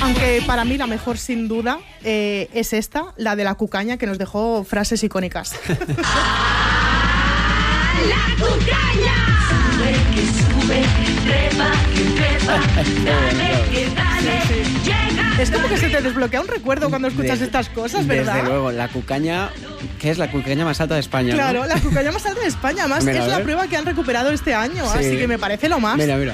Aunque para mí la mejor sin duda es esta, la de la cucaña, que nos dejó frases icónicas. ¡La cucaña! Sube, que sube, trepa, dale, que dale, llega. Es como que se te desbloquea un recuerdo cuando escuchas estas cosas, ¿verdad? Desde luego, la cucaña, que es la cucaña más alta de España, Claro, ¿no? la cucaña más alta de España, además Mira, es la prueba que han recuperado este año, Sí. así que me parece lo más. Mira.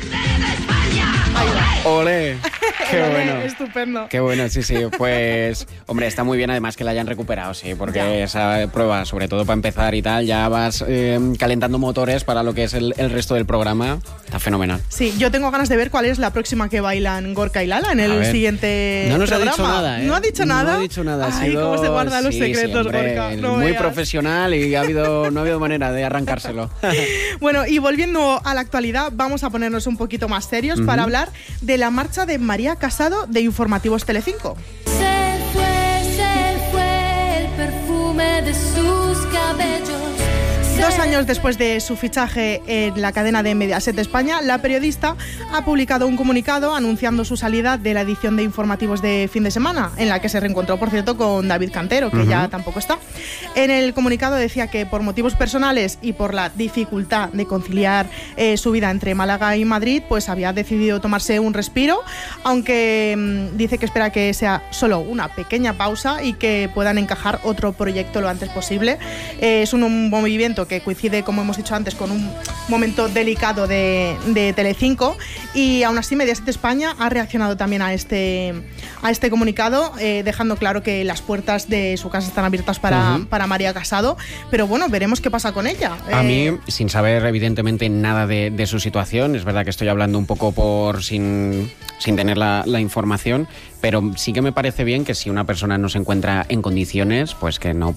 Ahí va. ¡Ole! ¡Qué bueno! Estupendo. Qué bueno, sí. Pues, hombre, está muy bien además que la hayan recuperado, sí, porque Ya. esa prueba, sobre todo para empezar y tal, ya vas calentando motores para lo que es el resto del programa. Está fenomenal. Sí, yo tengo ganas de ver cuál es la próxima que bailan Gorka y Lala en A el ver. siguiente No nos programa. ha dicho nada, ¿eh? ¿No ha dicho nada? No ha dicho nada. Ha Ay, sido... cómo se guardan los Sí, secretos, hombre, Gorka. No muy veas. profesional y no ha habido manera de arrancárselo. Bueno, y volviendo a la actualidad, vamos a ponernos un poquito más serios para hablar de la marcha de María Casado de Informativos Telecinco. Se fue el perfume de sus cabellos. 2 años después de su fichaje en la cadena de Mediaset España, la periodista ha publicado un comunicado anunciando su salida de la edición de Informativos de fin de semana, en la que se reencontró, por cierto, con David Cantero, que ya tampoco está. En el comunicado decía que por motivos personales y por la dificultad de conciliar su vida entre Málaga y Madrid, pues había decidido tomarse un respiro, aunque dice que espera que sea solo una pequeña pausa y que puedan encajar otro proyecto lo antes posible. Es un movimiento que coincide, como hemos dicho antes, con un momento delicado de Telecinco, y aún así Mediaset España ha reaccionado también a este comunicado, dejando claro que las puertas de su casa están abiertas para María Casado, pero bueno, veremos qué pasa con ella. A mí, sin saber evidentemente nada de su situación, es verdad que estoy hablando un poco sin tener la información, pero sí que me parece bien que si una persona no se encuentra en condiciones, pues que no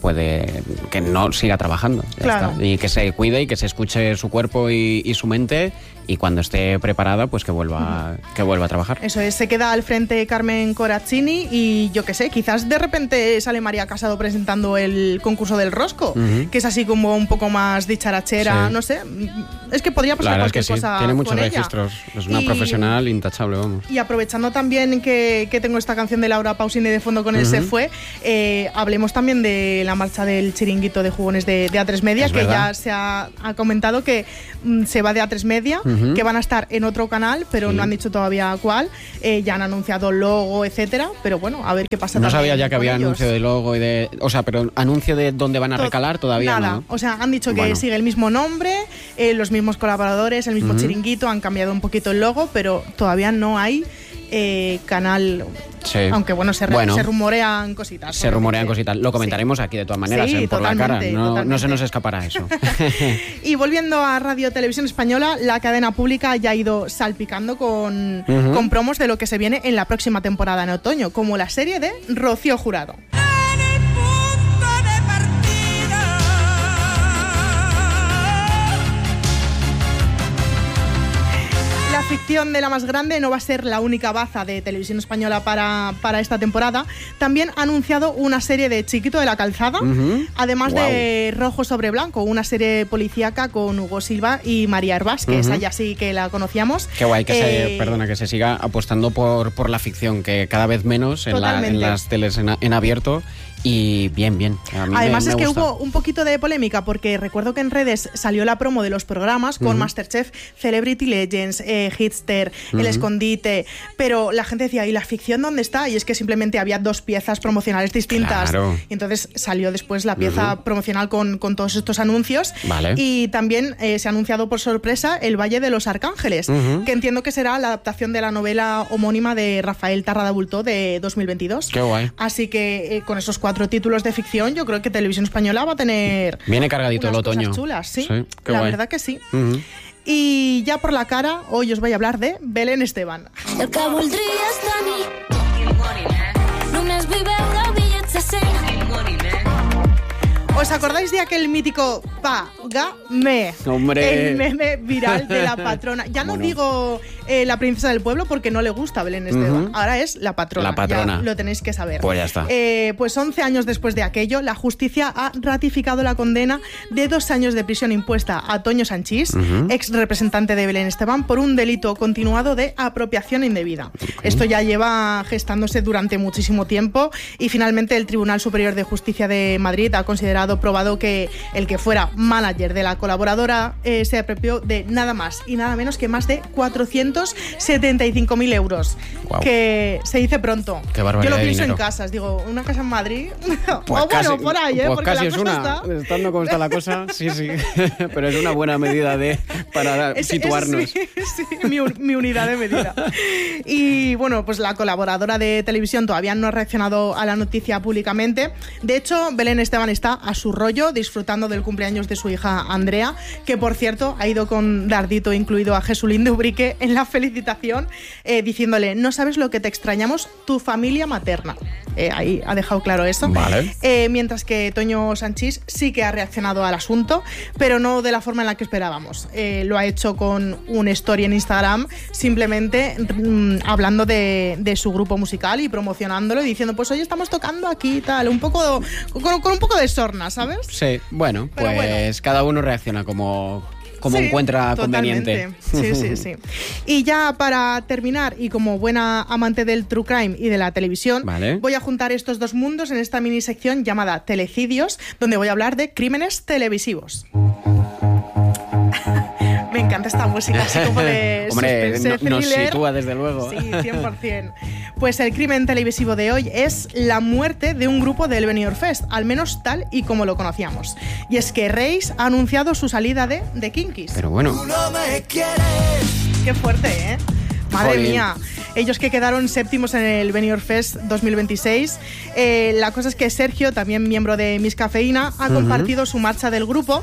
siga trabajando. Ya Claro. está. Y que se cuide y que se escuche su cuerpo y su mente, y cuando esté preparada, pues que vuelva a trabajar. Eso es, se queda al frente Carmen Corazzini y yo qué sé, quizás de repente sale María Casado presentando el concurso del rosco, que es así como un poco más dicharachera, Sí. no sé, es que podría pasar La verdad es que cualquier sí, cosa tiene muchos con ella. registros, es una profesional intachable, vamos. Y aprovechando también que tengo esta canción de Laura Pausini de fondo con el Se Fue, hablemos también de la marcha del chiringuito de jugones de A3 Media, Es que verdad. ya se ha comentado que se va de A3 Media, que van a estar en otro canal, pero no han dicho todavía cuál. Ya han anunciado logo, etcétera, pero bueno, a ver qué pasa. No también sabía ya que con había ellos. anuncio de logo y de... O sea, pero anuncio de dónde van a recalar todavía Nada. no. O sea, han dicho que Bueno. sigue el mismo nombre, los mismos colaboradores, el mismo chiringuito, han cambiado un poquito el logo, pero todavía no hay canal. Sí. Aunque bueno, se rumorean cositas. Se rumorean obviamente. cositas. Lo comentaremos aquí de todas maneras, Sí, por la cara. totalmente, No totalmente. se nos escapará eso. Y volviendo a Radio Televisión Española, la cadena pública ya ha ido salpicando con promos de lo que se viene en la próxima temporada en otoño, como la serie de Rocío Jurado. La ficción de la más grande no va a ser la única baza de Televisión Española para esta temporada. También ha anunciado una serie de Chiquito de la Calzada, además de Rojo sobre Blanco, una serie policíaca con Hugo Silva y María Hervás, que esa ya sí que la conocíamos. Qué guay que se siga apostando por la ficción, que cada vez menos en las teles en abierto. Y bien. A mí Además me es que gusta. hubo un poquito de polémica, porque recuerdo que en redes salió la promo de los programas con Masterchef, Celebrity Legends, Hitster, El Escondite, pero la gente decía, ¿y la ficción dónde está? Y es que simplemente había 2 piezas promocionales distintas. Claro. Y entonces salió después la pieza promocional con todos estos anuncios. Vale. Y también se ha anunciado por sorpresa El Valle de los Arcángeles, que entiendo que será la adaptación de la novela homónima de Rafael Tarrada-Bultó de 2022. Qué guay. Así que con esos 4 títulos de ficción, yo creo que Televisión Española va a tener Viene cargadito el unas otoño. cosas chulas, sí. Qué La guay. verdad que sí. Y ya por la cara, hoy os voy a hablar de Belén Esteban. El que voldries tenir. Només vull veure bitllets de 100. ¿Os acordáis de aquel mítico Págame? Hombre. El meme viral de la patrona. Ya no Bueno. digo la princesa del pueblo porque no le gusta Belén Esteban. Ahora es la patrona. La patrona. Ya lo tenéis que saber. Pues ya está. Pues 11 años después de aquello, la justicia ha ratificado la condena de 2 años de prisión impuesta a Toño Sanchís, ex representante de Belén Esteban, por un delito continuado de apropiación indebida. Esto ya lleva gestándose durante muchísimo tiempo y finalmente el Tribunal Superior de Justicia de Madrid ha considerado probado que el que fuera manager de la colaboradora se apropió de nada más y nada menos que más de 475.000 euros. Guau. Que se dice pronto. Qué barbaridad Yo lo de pienso dinero. en casas, digo, una casa en Madrid. Pues o casi, bueno, por ahí, pues porque casi la es cosa una, está. estando como está la cosa, sí, pero es una buena medida para situarnos. Sí, mi unidad de medida. Y bueno, pues la colaboradora de televisión todavía no ha reaccionado a la noticia públicamente. De hecho, Belén Esteban está a su rollo, disfrutando del cumpleaños de su hija Andrea, que por cierto ha ido con dardito incluido a Jesulín de Ubrique en la felicitación, diciéndole: no sabes lo que te extrañamos, tu familia materna. Ahí ha dejado claro eso. Vale. Mientras que Toño Sanchís sí que ha reaccionado al asunto, pero no de la forma en la que esperábamos. Lo ha hecho con un story en Instagram, simplemente hablando de su grupo musical y promocionándolo y diciendo: pues hoy estamos tocando aquí y tal, un poco con un poco de sorna, ¿sabes? Sí, bueno, Pero pues bueno. cada uno reacciona como Sí, encuentra totalmente. conveniente. Sí. Y ya para terminar, y como buena amante del true crime y de la televisión, Vale. voy a juntar estos dos mundos en esta mini sección llamada Telecidios, donde voy a hablar de crímenes televisivos. Me encanta esta música, así como de Hombre, suspense, nos thriller. sitúa desde luego. Sí, 100%. Pues el crimen televisivo de hoy es la muerte de un grupo del Benidorm Fest, al menos tal y como lo conocíamos. Y es que Reis ha anunciado su salida de The Kinkies. Pero bueno, Qué fuerte, ¿eh? Madre Jolín. mía. Ellos que quedaron séptimos en el Benidorm Fest 2026. La cosa es que Sergio, también miembro de Miss Cafeína, ha compartido su marcha del grupo.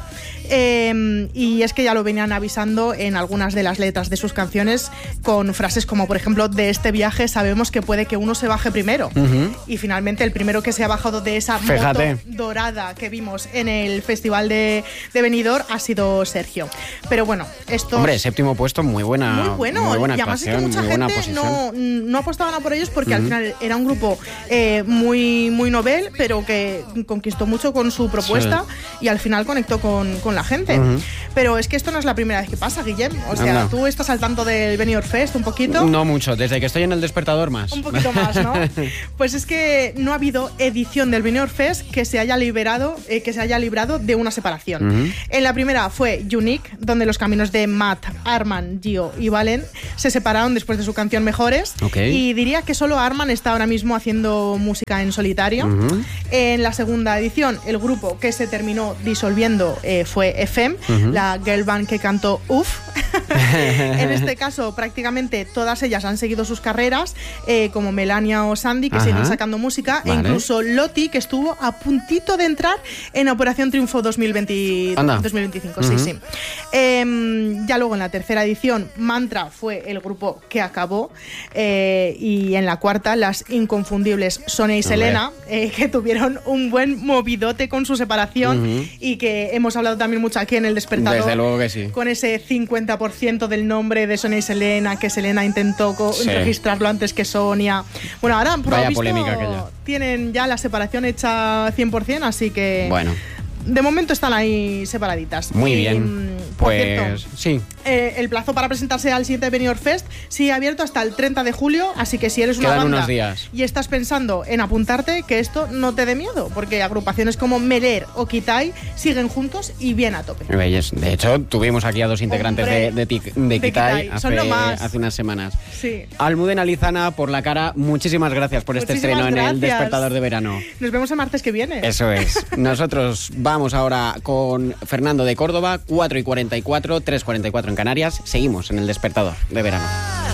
Y es que ya lo venían avisando en algunas de las letras de sus canciones con frases como, por ejemplo: de este viaje sabemos que puede que uno se baje primero. Y finalmente el primero que se ha bajado de esa Fíjate. moto dorada que vimos en el festival de Benidorm ha sido Sergio. Pero bueno, esto... hombre, séptimo puesto, muy buena. Muy bueno, muy buena y además es que actuación, mucha muy buena gente posición. no apostaban a por ellos porque al final era un grupo muy novel, pero que conquistó mucho con su propuesta y al final conectó con la gente. Pero es que esto no es la primera vez que pasa, Guillem. O sea, Anda. tú estás al tanto del Benidorm Fest un poquito. No mucho, desde que estoy en el despertador más. Un poquito más, ¿no? Pues es que no ha habido edición del Benidorm Fest que se haya librado de una separación. En la primera fue Unique, donde los caminos de Matt, Arman, Gio y Valen se separaron después de su canción Mejores. Ok. Y diría que solo Arman está ahora mismo haciendo música en solitario. En la segunda edición, el grupo que se terminó disolviendo fue FM, la girl band que cantó Uf. En este caso, prácticamente todas ellas han seguido sus carreras, como Melania o Sandy, que Ajá. siguen sacando música, Vale. e incluso Loti, que estuvo a puntito de entrar en Operación Triunfo 2025. Sí. Ya luego en la tercera edición, Mantra fue el grupo que acabó, y en la cuarta, las inconfundibles Sonia y Selena, que tuvieron un buen movidote con su separación y que hemos hablado también mucho aquí en El Despertador. Desde luego que sí. Con ese 50% del nombre de Sonia y Selena, que Selena intentó registrarlo antes que Sonia. Bueno, ahora por lo Vaya visto, polémica aquella. tienen ya la separación hecha 100%, así que... Bueno, De momento están ahí separaditas. muy Y, bien. por Pues cierto, sí. el plazo para presentarse al siguiente Benidorm Fest sigue abierto hasta el 30 de julio, así que si eres una Quedan banda unos días. y estás pensando en apuntarte, que esto no te dé miedo, porque agrupaciones como Meler o Kitai siguen juntos y bien a tope. Bellos. De hecho, tuvimos aquí a dos integrantes Hombre, de de Kitai Kitai. Son lo más. hace unas semanas. Sí. Almudena Lizana, por la cara, muchísimas gracias por este Muchísimas estreno en el gracias. Despertador de Verano. Nos vemos el martes que viene. Eso es. Nosotros vamos ahora con Fernando de Córdoba, 4:44, 3:44 en Canarias. Seguimos en el Despertador de Verano.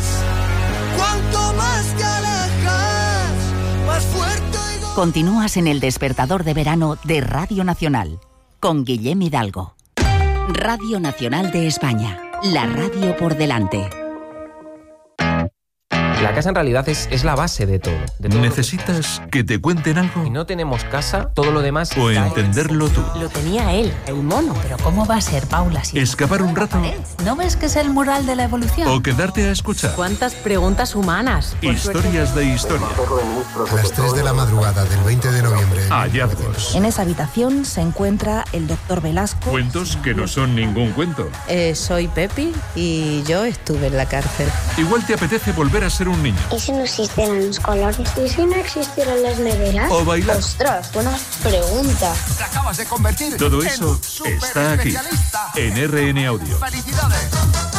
Cuanto más te alejas, más fuerte oigo. Continúas en el Despertador de Verano de Radio Nacional con Guillem Hidalgo. Radio Nacional de España, la radio por delante. La casa en realidad es la base de todo. ¿Necesitas que te cuenten algo? Si no tenemos casa, todo lo demás... ¿O entenderlo tú? Lo tenía él, el mono. Pero ¿cómo va a ser, Paula? Si ¿Escapar un rato? ¿No ves que es el mural de la evolución? ¿O quedarte a escuchar? ¿Cuántas preguntas humanas? Historias de historia. A las 3 de la madrugada del 20 de noviembre. Hallazgos. En esa habitación se encuentra el doctor Velasco. Cuentos que no son ningún cuento. Soy Pepi y yo estuve en la cárcel. Igual te apetece volver a ser un niño. ¿Y si no existieran los colores? ¿Y si no existieran las neveras? O bailar. Ostras, buena pregunta. Te acabas de convertir Todo eso está aquí, en RN Audio. ¡Felicidades!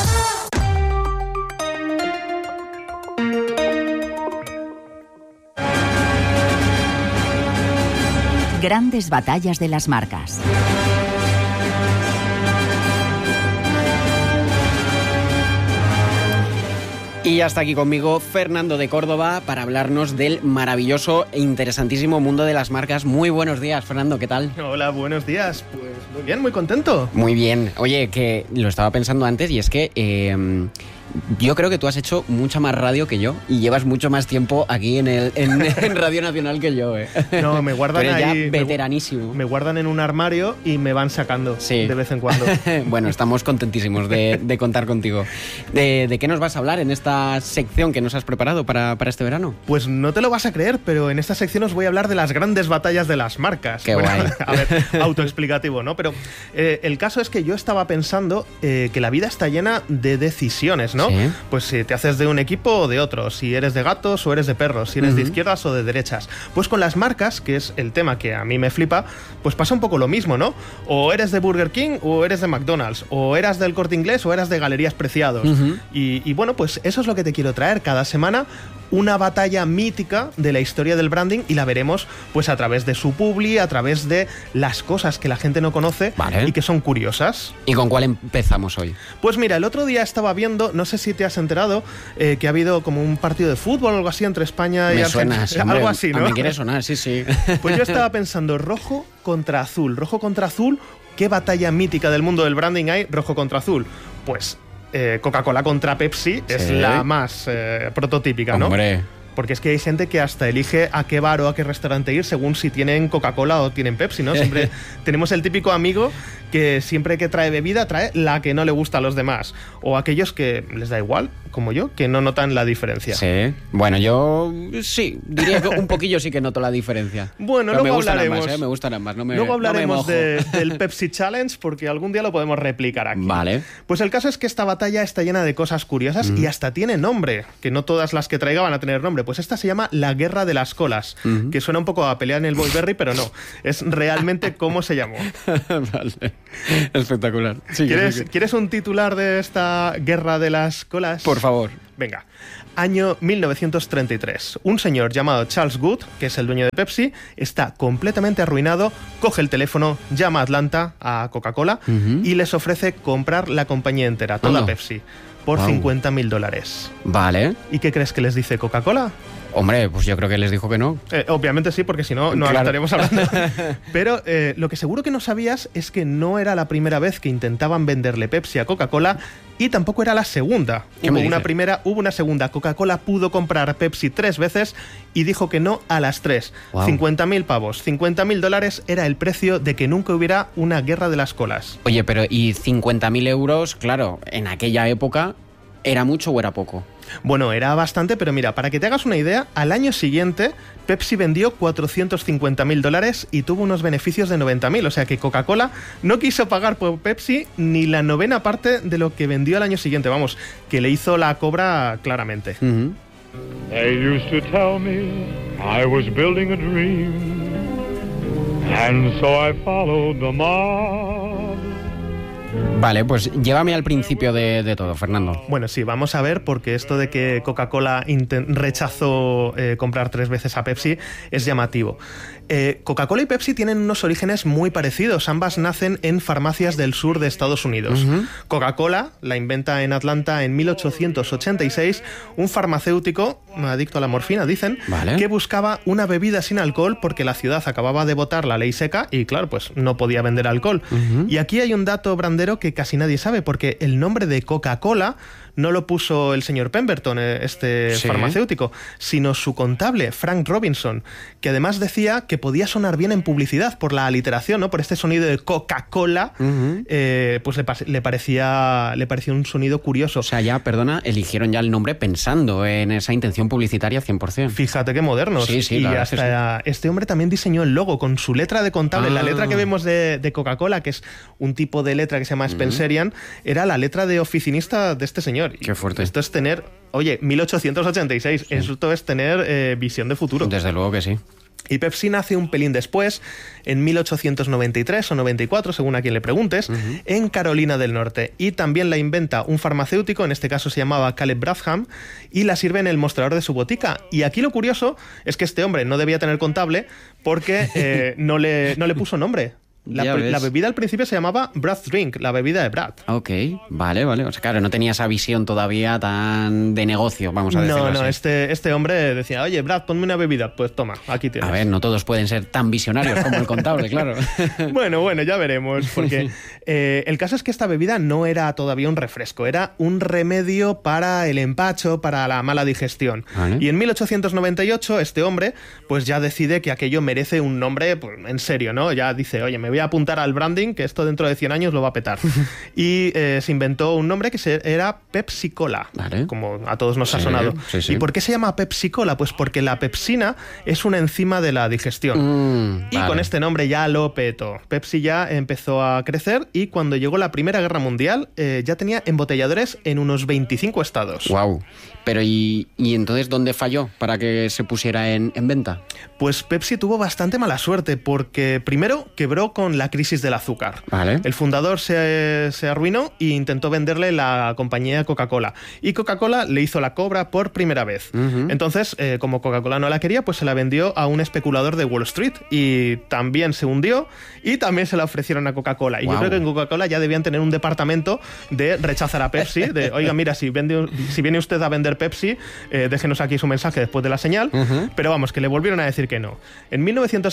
Grandes batallas de las marcas. Y ya está aquí conmigo Fernando de Córdoba para hablarnos del maravilloso e interesantísimo mundo de las marcas. Muy buenos días, Fernando, ¿qué tal? Hola, buenos días. Pues muy bien, muy contento. Muy bien. Oye, que lo estaba pensando antes y es que yo creo que tú has hecho mucha más radio que yo y llevas mucho más tiempo aquí en Radio Nacional que yo. No, me guardan tú eres ahí. Ya veteranísimo. Me guardan en un armario y me van sacando de vez en cuando. Bueno, estamos contentísimos de contar contigo. ¿De qué nos vas a hablar en esta sección que nos has preparado para este verano? Pues no te lo vas a creer, pero en esta sección os voy a hablar de las grandes batallas de las marcas. Qué guay. A ver, autoexplicativo, ¿no? Pero el caso es que yo estaba pensando que la vida está llena de decisiones, ¿no? ¿Sí? Pues si te haces de un equipo o de otro, si eres de gatos o eres de perros, si eres de izquierdas o de derechas. Pues con las marcas, que es el tema que a mí me flipa, pues pasa un poco lo mismo, ¿no? O eres de Burger King o eres de McDonald's, o eras del Corte Inglés o eras de Galerías Preciados. Y bueno, pues eso es lo que te quiero traer cada semana. Una batalla mítica de la historia del branding y la veremos pues a través de su publi, a través de las cosas que la gente no conoce y que son curiosas. ¿Y con cuál empezamos hoy? Pues mira, el otro día estaba viendo, no sé si te has enterado, que ha habido como un partido de fútbol o algo así entre España y Argentina. Me suena, algo así, ¿no? Me quiere sonar, sí, sí. Pues yo estaba pensando, rojo contra azul, ¿qué batalla mítica del mundo del branding hay rojo contra azul? Pues Coca-Cola contra Pepsi es la más prototípica, ¿no? Hombre. Porque es que hay gente que hasta elige a qué bar o a qué restaurante ir según si tienen Coca-Cola o tienen Pepsi, ¿no? Siempre tenemos el típico amigo que siempre que trae bebida trae la que no le gusta a los demás. O aquellos que les da igual, como yo, que no notan la diferencia. Sí. Bueno, yo sí, diría que un poquillo sí que noto la diferencia. Bueno, pero luego me hablaremos. Ambas, me gustan ambas. Luego hablaremos del Pepsi Challenge porque algún día lo podemos replicar aquí. Vale. Pues el caso es que esta batalla está llena de cosas curiosas y hasta tiene nombre, que no todas las que traiga van a tener nombre. Pues esta se llama la Guerra de las Colas, que suena un poco a pelear en el Boyberry, pero no. Es realmente cómo se llamó. Vale. Espectacular. Sí, ¿Quieres un titular de esta Guerra de las Colas? Por favor. Venga. Año 1933. Un señor llamado Charles Good, que es el dueño de Pepsi, está completamente arruinado, coge el teléfono, llama a Atlanta, a Coca-Cola, y les ofrece comprar la compañía entera, toda Pepsi, por $50.000. Vale. ¿Y qué crees que les dice Coca-Cola? Hombre, pues yo creo que les dijo que no. Obviamente sí, porque si no, no estaríamos hablando. Pero lo que seguro que no sabías es que no era la primera vez que intentaban venderle Pepsi a Coca-Cola y tampoco era la segunda. Hubo una primera, hubo una segunda. Coca-Cola pudo comprar Pepsi 3 veces y dijo que no a las 3. Wow. 50.000 pavos. $50.000 era el precio de que nunca hubiera una guerra de las colas. Oye, pero ¿y 50.000 euros? Claro, en aquella época, ¿era mucho o era poco? Bueno, era bastante, pero mira, para que te hagas una idea, al año siguiente Pepsi vendió $450.000 y tuvo unos beneficios de 90.000, o sea que Coca-Cola no quiso pagar por Pepsi ni la 9ª parte de lo que vendió al año siguiente, vamos, que le hizo la cobra claramente. They used to tell me I was building a dream, and so I followed the mob. Vale, pues llévame al principio de todo, Fernando. Bueno, sí, vamos a ver, porque esto de que Coca-Cola rechazó comprar 3 veces a Pepsi es llamativo. Coca-Cola y Pepsi tienen unos orígenes muy parecidos. Ambas nacen en farmacias del sur de Estados Unidos. Coca-Cola la inventa en Atlanta en 1886 un farmacéutico adicto a la morfina, dicen, Vale. que buscaba una bebida sin alcohol porque la ciudad acababa de votar la ley seca y, claro, pues no podía vender alcohol. Y aquí hay un dato brandero que casi nadie sabe, porque el nombre de Coca-Cola no lo puso el señor Pemberton, este farmacéutico, sino su contable, Frank Robinson, que además decía que podía sonar bien en publicidad por la aliteración, ¿no? Por este sonido de Coca-Cola, pues le parecía un sonido curioso. O sea, ya, perdona, eligieron ya el nombre pensando en esa intención publicitaria 100%. Fíjate qué modernos. Sí, y la hasta este hombre también diseñó el logo con su letra de contable. La letra que vemos de Coca-Cola, que es un tipo de letra que se llama Spencerian, era la letra de oficinista de este señor. Qué fuerte. Esto es tener, 1886, esto es tener visión de futuro. Desde luego que sí. Y Pepsi nace un pelín después, en 1893 o 94, según a quien le preguntes, en Carolina del Norte. Y también la inventa un farmacéutico, en este caso se llamaba Caleb Bradham, y la sirve en el mostrador de su botica. Y aquí lo curioso es que este hombre no debía tener contable porque no le puso nombre. La bebida al principio se llamaba Brad Drink, la bebida de Brad. Ok, vale. O sea, claro, no tenía esa visión todavía tan de negocio, vamos a decirlo así. Este hombre decía, oye, Brad, ponme una bebida. Pues toma, aquí tienes. A ver, no todos pueden ser tan visionarios como el contable, claro. Bueno, ya veremos, porque el caso es que esta bebida no era todavía un refresco, era un remedio para el empacho, para la mala digestión. Vale. Y en 1898 este hombre pues ya decide que aquello merece un nombre pues, en serio, ¿no? Ya dice, oye, me voy a apuntar al branding, que esto dentro de 100 años lo va a petar. Y se inventó un nombre que era Pepsi Cola, vale, como a todos nos ha sonado. Sí. ¿Y por qué se llama Pepsi Cola? Pues porque la pepsina es una enzima de la digestión. Y con este nombre ya lo petó. Pepsi ya empezó a crecer y cuando llegó la Primera Guerra Mundial ya tenía embotelladores en unos 25 estados. Wow. Pero ¿y entonces dónde falló para que se pusiera en venta? Pues Pepsi tuvo bastante mala suerte porque primero quebró con la crisis del azúcar. Vale. El fundador se arruinó e intentó venderle la compañía Coca-Cola. Y Coca-Cola le hizo la cobra por primera vez. Entonces, como Coca-Cola no la quería, pues se la vendió a un especulador de Wall Street y también se hundió y también se la ofrecieron a Coca-Cola. Y yo creo que en Coca-Cola ya debían tener un departamento de rechazar a Pepsi, de, oiga, mira, si viene usted a vender Pepsi, déjenos aquí su mensaje después de la señal. Pero vamos, que le volvieron a decir que no. En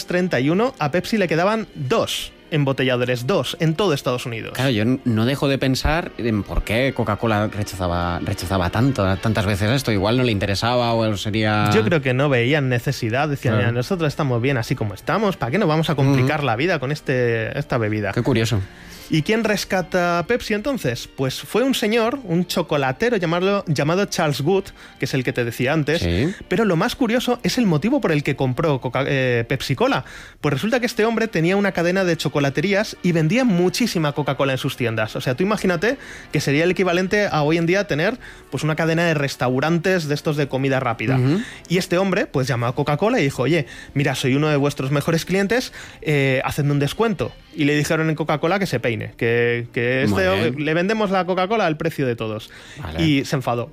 1931 a Pepsi le quedaban 2 embotelladores, 2 en todo Estados Unidos. Claro, yo no dejo de pensar en por qué Coca-Cola rechazaba tantas veces esto. Igual no le interesaba o sería... Yo creo que no veían necesidad. Decían, mira, nosotros estamos bien así como estamos, ¿para qué nos vamos a complicar la vida con esta bebida? Qué curioso. ¿Y quién rescata a Pepsi entonces? Pues fue un señor, un chocolatero llamado Charles Good, que es el que te decía antes, pero lo más curioso es el motivo por el que compró Pepsi Cola. Pues resulta que este hombre tenía una cadena de chocolaterías y vendía muchísima Coca-Cola en sus tiendas. O sea, tú imagínate que sería el equivalente a hoy en día tener pues una cadena de restaurantes de estos de comida rápida. Y este hombre pues llamó a Coca-Cola y dijo, oye, mira, soy uno de vuestros mejores clientes, hacedme un descuento. Y le dijeron en Coca-Cola que se peine, que le vendemos la Coca-Cola al precio de todos. Vale. Y se enfadó,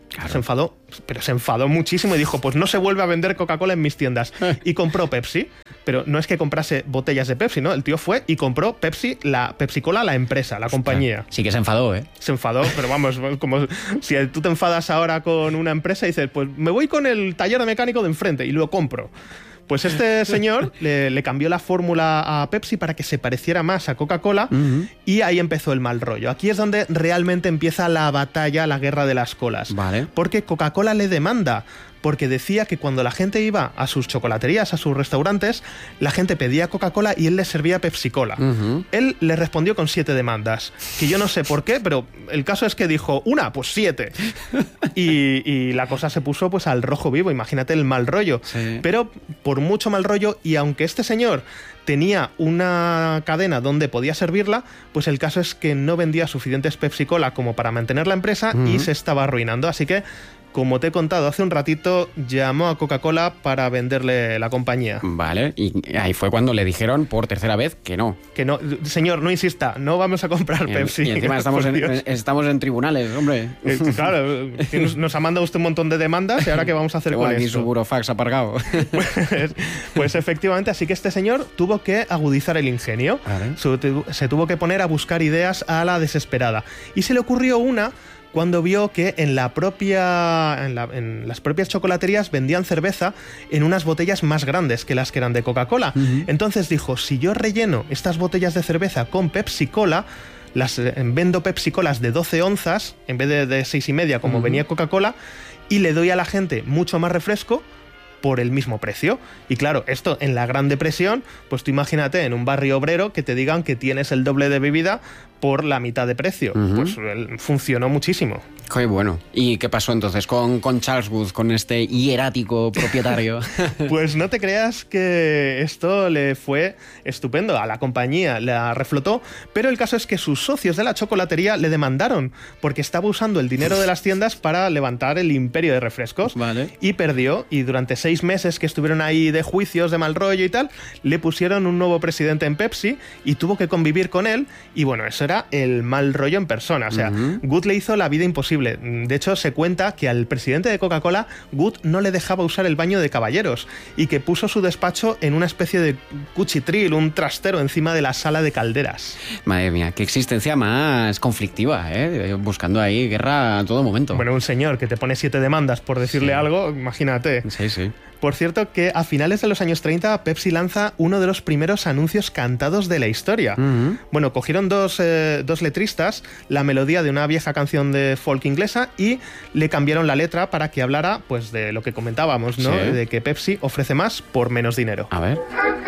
pero se enfadó muchísimo y dijo, pues no se vuelve a vender Coca-Cola en mis tiendas. Y compró Pepsi, pero no es que comprase botellas de Pepsi, ¿no? El tío fue y compró Pepsi Cola, la empresa, la compañía. Sí que se enfadó, ¿eh? Se enfadó, pero vamos, como si tú te enfadas ahora con una empresa y dices, pues me voy con el taller de mecánico de enfrente y lo compro. Pues este señor le cambió la fórmula a Pepsi para que se pareciera más a Coca-Cola y ahí empezó el mal rollo. Aquí es donde realmente empieza la batalla, la guerra de las colas. Vale. Porque Coca-Cola le demanda, porque decía que cuando la gente iba a sus chocolaterías, a sus restaurantes, la gente pedía Coca-Cola y él les servía Pepsi-Cola. Él le respondió con 7 demandas, que yo no sé por qué, pero el caso es que dijo, pues 7. y la cosa se puso pues al rojo vivo, imagínate el mal rollo. Sí. Pero por mucho mal rollo, y aunque este señor tenía una cadena donde podía servirla, pues el caso es que no vendía suficientes Pepsi-Cola como para mantener la empresa y se estaba arruinando. Así que, como te he contado hace un ratito, llamó a Coca-Cola para venderle la compañía. Vale, y ahí fue cuando le dijeron por tercera vez que no. Que no, señor, no insista, no vamos a comprar Pepsi. Y encima estamos en tribunales, hombre. Claro, nos ha mandado usted un montón de demandas y ahora ¿qué vamos a hacer con aquí esto? Su burofax aparcado. Pues efectivamente, así que este señor tuvo que agudizar el ingenio. Vale. Se tuvo que poner a buscar ideas a la desesperada. Y se le ocurrió una cuando vio que en las propias chocolaterías vendían cerveza en unas botellas más grandes que las que eran de Coca-Cola. Entonces dijo, si yo relleno estas botellas de cerveza con Pepsi-Cola, vendo Pepsi-Colas de 12 onzas en vez de 6,5 como venía Coca-Cola, y le doy a la gente mucho más refresco por el mismo precio. Y claro, esto en la Gran Depresión, pues tú imagínate en un barrio obrero que te digan que tienes el doble de bebida por la mitad de precio. Pues funcionó muchísimo. Qué bueno. ¿Y qué pasó entonces con Charles Wood, con este hierático propietario? Pues no te creas que esto le fue estupendo. A la compañía la reflotó, pero el caso es que sus socios de la chocolatería le demandaron porque estaba usando el dinero de las tiendas para levantar el imperio de refrescos. Vale. Y perdió, y durante 6 meses que estuvieron ahí de juicios, de mal rollo y tal, le pusieron un nuevo presidente en Pepsi y tuvo que convivir con él, y bueno, eso era el mal rollo en persona. O sea, Good le hizo la vida imposible. De hecho, se cuenta que al presidente de Coca-Cola, Good no le dejaba usar el baño de caballeros y que puso su despacho en una especie de cuchitril, un trastero encima de la sala de calderas. Madre mía, qué existencia más conflictiva, ¿eh? Buscando ahí guerra a todo momento. Bueno, un señor que te pone 7 demandas por decirle algo, imagínate. Sí, sí. Por cierto, que a finales de los años 30 Pepsi lanza uno de los primeros anuncios cantados de la historia. Bueno, cogieron dos letristas, la melodía de una vieja canción de folk inglesa, y le cambiaron la letra para que hablara pues de lo que comentábamos, ¿no? Sí. De que Pepsi ofrece más por menos dinero. A ver.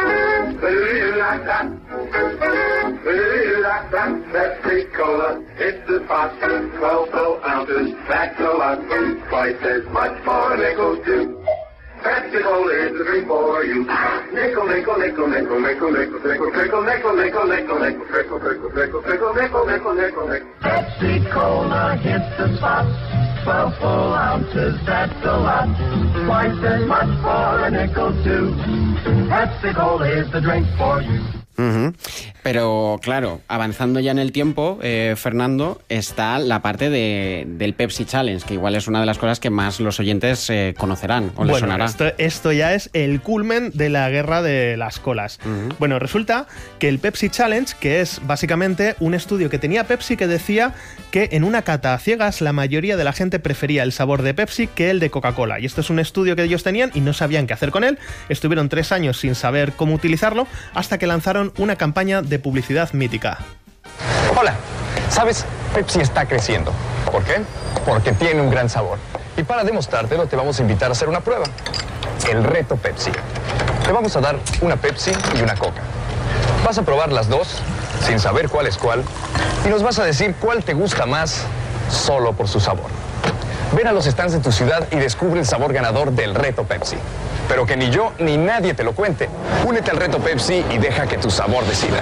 Pepsi-Cola, it's the pot, 12 ounces, that's a lot, twice as much for a nickel too. Pepsi-Cola is the drink for you. Nickel, nickel, nickel, nickel, nickel, nickel, nickel, nickel, nickel, nickel, nickel, nickel, nickel, nickel, nickel, nickel, nickel, nickel, nickel, nickel. Pepsi-Cola hits the spot, 12 full ounces, that's a lot, twice as much for a nickel too. Pepsi-Cola is the drink for you. Pero claro, avanzando ya en el tiempo, Fernando, está la parte del Pepsi Challenge, que igual es una de las cosas que más los oyentes conocerán o les sonará. Esto ya es el culmen de la guerra de las colas. Bueno, resulta que el Pepsi Challenge, que es básicamente un estudio que tenía Pepsi, que decía que en una cata a ciegas la mayoría de la gente prefería el sabor de Pepsi que el de Coca-Cola. Y esto es un estudio que ellos tenían y no sabían qué hacer con él. Estuvieron 3 años sin saber cómo utilizarlo, hasta que lanzaron una campaña de publicidad mítica. Hola, ¿sabes? Pepsi está creciendo. ¿Por qué? Porque tiene un gran sabor. Y para demostrártelo te vamos a invitar a hacer una prueba. El reto Pepsi. Te vamos a dar una Pepsi y una Coca. Vas a probar las dos, sin saber cuál es cuál, y nos vas a decir cuál te gusta más, solo por su sabor. Ven a los stands de tu ciudad y descubre el sabor ganador del reto Pepsi. Pero que ni yo ni nadie te lo cuente. Únete al reto Pepsi y deja que tu sabor decida.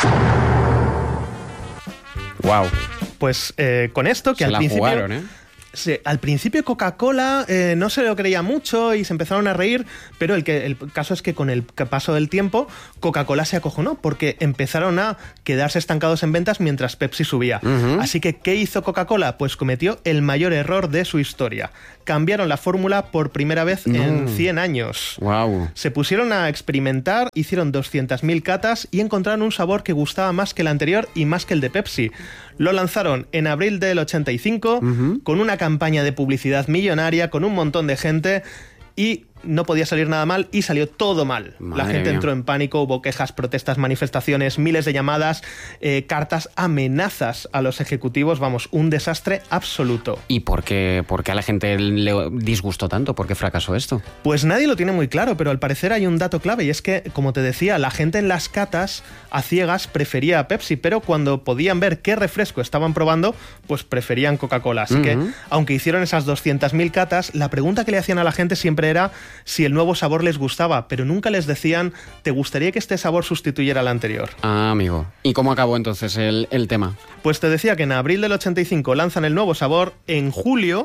Wow. Pues con esto que se al principio... Jugaron, ¿eh? Sí, al principio Coca-Cola no se lo creía mucho y se empezaron a reír, pero el caso es que con el paso del tiempo Coca-Cola se acojonó porque empezaron a quedarse estancados en ventas mientras Pepsi subía. Así que, ¿qué hizo Coca-Cola? Pues cometió el mayor error de su historia. Cambiaron la fórmula por primera vez en 100 años. Wow. Se pusieron a experimentar, hicieron 200.000 catas y encontraron un sabor que gustaba más que el anterior y más que el de Pepsi. Lo lanzaron en abril del 85 con una campaña de publicidad millonaria, con un montón de gente, y no podía salir nada mal y salió todo mal. La gente entró en pánico, hubo quejas, protestas, manifestaciones, miles de llamadas, cartas, amenazas a los ejecutivos, vamos, un desastre absoluto. ¿Y por qué a la gente le disgustó tanto? ¿Por qué fracasó esto? Pues nadie lo tiene muy claro, pero al parecer hay un dato clave, y es que, como te decía, la gente en las catas a ciegas prefería a Pepsi, pero cuando podían ver qué refresco estaban probando, pues preferían Coca-Cola. Así que, aunque hicieron esas 200.000 catas, la pregunta que le hacían a la gente siempre era si el nuevo sabor les gustaba, pero nunca les decían, ¿te gustaría que este sabor sustituyera al anterior? Ah, amigo. ¿Y cómo acabó entonces el tema? Pues te decía que en abril del 85 lanzan el nuevo sabor, en julio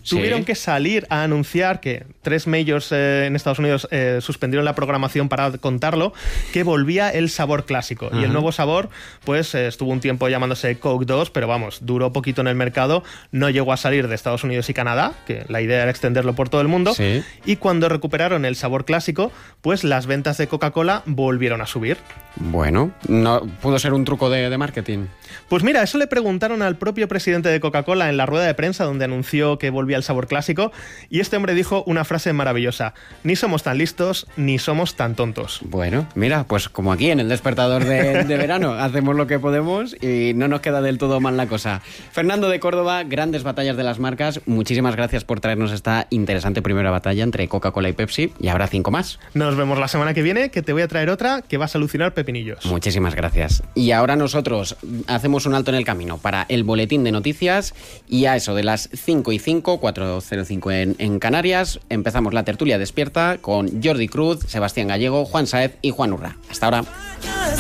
tuvieron que salir a anunciar que 3 majors en Estados Unidos suspendieron la programación para contarlo, que volvía el sabor clásico. Y el nuevo sabor, pues estuvo un tiempo llamándose Coke 2, pero vamos, duró poquito en el mercado, no llegó a salir de Estados Unidos y Canadá, que la idea era extenderlo por todo el mundo. Sí. Y cuando recuperaron el sabor clásico, pues las ventas de Coca-Cola volvieron a subir. Bueno, no pudo ser un truco de marketing. Pues mira, eso le preguntaron al propio presidente de Coca-Cola en la rueda de prensa donde anunció que volvía el sabor clásico, y este hombre dijo una frase maravillosa: ni somos tan listos ni somos tan tontos. Bueno, mira, pues como aquí en el despertador de verano, hacemos lo que podemos y no nos queda del todo mal la cosa. Fernando de Córdoba, Grandes Batallas de las Marcas, muchísimas gracias por traernos esta interesante primera batalla entre Coca-Cola y Pepsi, y habrá 5 más. Nos vemos la semana que viene, que te voy a traer otra que vas a alucinar pepinillos. Muchísimas gracias. Y ahora nosotros hacemos un alto en el camino para el boletín de noticias, y a eso de las 5:05, 4:05 en Canarias, empezamos la tertulia despierta con Jordi Cruz, Sebastián Gallego, Juan Saez y Juan Urra. Hasta ahora.